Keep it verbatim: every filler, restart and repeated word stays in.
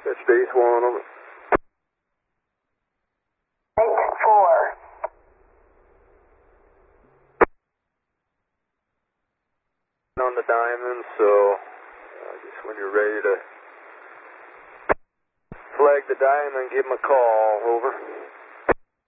Touch base one, over. Eight four. On the diamond, so uh, just when you're ready to flag the diamond, give them a call, over.